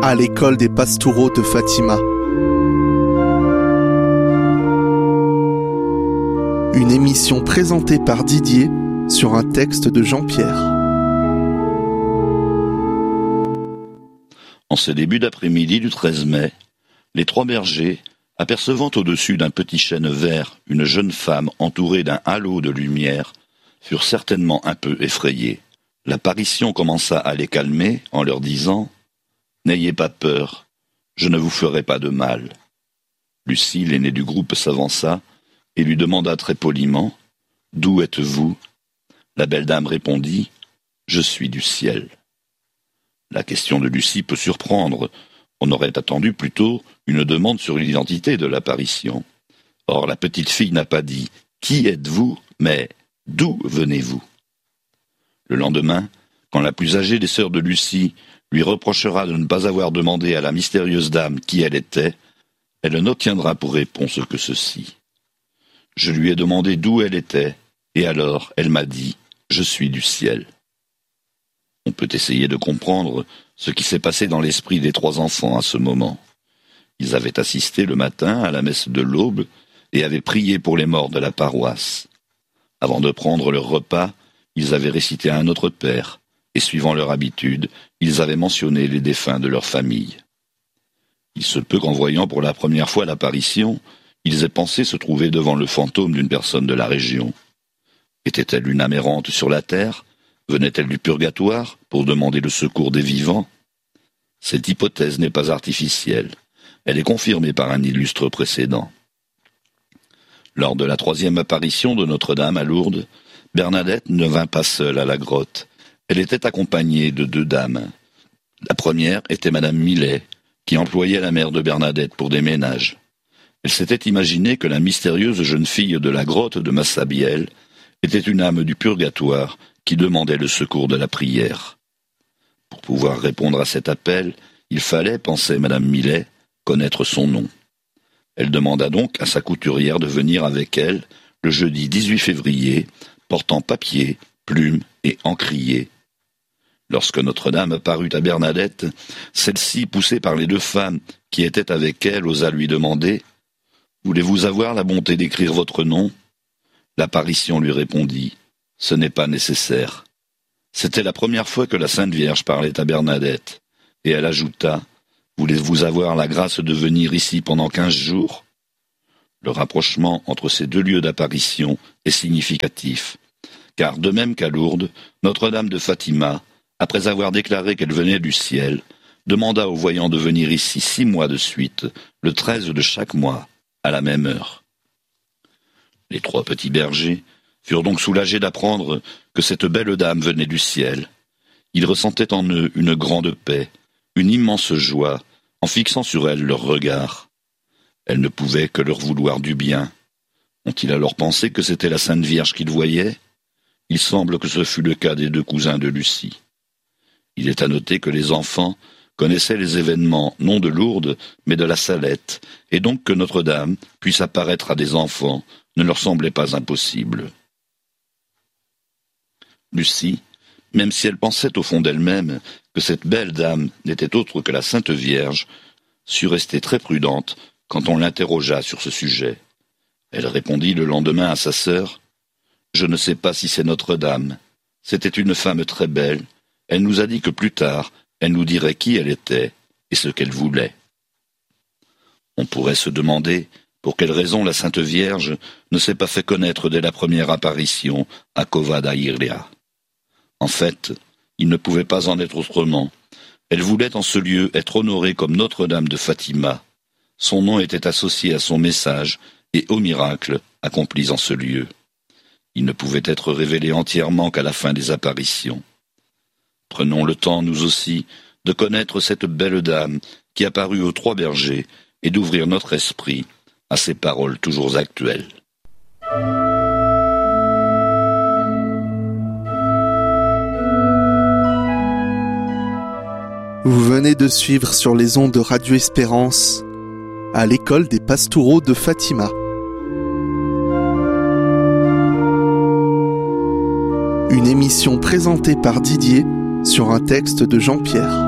à l'école des Pastoureaux de Fatima. Une émission présentée par Didier sur un texte de Jean-Pierre. En ce début d'après-midi du 13 mai, les trois bergers, apercevant au-dessus d'un petit chêne vert une jeune femme entourée d'un halo de lumière, furent certainement un peu effrayés. L'apparition commença à les calmer en leur disant « N'ayez pas peur, je ne vous ferai pas de mal. » Lucie, l'aînée du groupe, s'avança et lui demanda très poliment « D'où êtes-vous » La belle dame répondit « Je suis du ciel. » La question de Lucie peut surprendre. On aurait attendu plutôt une demande sur l'identité de l'apparition. Or, la petite fille n'a pas dit « Qui êtes-vous » mais « D'où venez-vous » Le lendemain, quand la plus âgée des sœurs de Lucie lui reprochera de ne pas avoir demandé à la mystérieuse dame qui elle était, elle n'obtiendra pour réponse que ceci. Je lui ai demandé d'où elle était, et alors elle m'a dit « Je suis du ciel ». On peut essayer de comprendre ce qui s'est passé dans l'esprit des trois enfants à ce moment. Ils avaient assisté le matin à la messe de l'aube et avaient prié pour les morts de la paroisse. Avant de prendre leur repas, ils avaient récité un Notre Père, et suivant leur habitude, ils avaient mentionné les défunts de leur famille. Il se peut qu'en voyant pour la première fois l'apparition, ils aient pensé se trouver devant le fantôme d'une personne de la région. Était-elle une âme errante sur la terre ? Venait-elle du purgatoire pour demander le secours des vivants ? Cette hypothèse n'est pas artificielle. Elle est confirmée par un illustre précédent. Lors de la troisième apparition de Notre-Dame à Lourdes, Bernadette ne vint pas seule à la grotte. Elle était accompagnée de deux dames. La première était Madame Millet, qui employait la mère de Bernadette pour des ménages. Elle s'était imaginé que la mystérieuse jeune fille de la grotte de Massabielle était une âme du purgatoire qui demandait le secours de la prière. Pour pouvoir répondre à cet appel, il fallait, pensait Madame Millet, connaître son nom. Elle demanda donc à sa couturière de venir avec elle le jeudi 18 février, portant papier, plume et encrier. Lorsque Notre-Dame parut à Bernadette, celle-ci, poussée par les deux femmes qui étaient avec elle, osa lui demander « Voulez-vous avoir la bonté d'écrire votre nom ?» L'apparition lui répondit « Ce n'est pas nécessaire. » C'était la première fois que la Sainte Vierge parlait à Bernadette, et elle ajouta « Voulez-vous avoir la grâce de venir ici pendant 15 jours ?» Le rapprochement entre ces deux lieux d'apparition est significatif, car de même qu'à Lourdes, Notre-Dame de Fatima, après avoir déclaré qu'elle venait du ciel, demanda aux voyants de venir ici 6 mois de suite, le 13 de chaque mois, à la même heure. Les trois petits bergers furent donc soulagés d'apprendre que cette belle dame venait du ciel. Ils ressentaient en eux une grande paix, une immense joie, en fixant sur elle leur regard. Elle ne pouvait que leur vouloir du bien. Ont-ils alors pensé que c'était la Sainte Vierge qu'ils voyaient ? Il semble que ce fut le cas des deux cousins de Lucie. Il est à noter que les enfants connaissaient les événements non de Lourdes, mais de la Salette, et donc que Notre-Dame puisse apparaître à des enfants ne leur semblait pas impossible. Lucie, même si elle pensait au fond d'elle-même que cette belle dame n'était autre que la Sainte Vierge, sut rester très prudente quand on l'interrogea sur ce sujet. Elle répondit le lendemain à sa sœur « Je ne sais pas si c'est Notre-Dame. C'était une femme très belle. Elle nous a dit que plus tard, elle nous dirait qui elle était et ce qu'elle voulait. » On pourrait se demander pour quelle raison la Sainte Vierge ne s'est pas fait connaître dès la première apparition à Cova da Iria. En fait, il ne pouvait pas en être autrement. Elle voulait en ce lieu être honorée comme Notre-Dame de Fatima. Son nom était associé à son message et aux miracles accomplis en ce lieu. Il ne pouvait être révélé entièrement qu'à la fin des apparitions. Prenons le temps, nous aussi, de connaître cette belle dame qui apparut aux trois bergers et d'ouvrir notre esprit à ces paroles toujours actuelles. Vous venez de suivre sur les ondes de Radio Espérance à l'école des Pastoureaux de Fatima. Une émission présentée par Didier sur un texte de Jean-Pierre.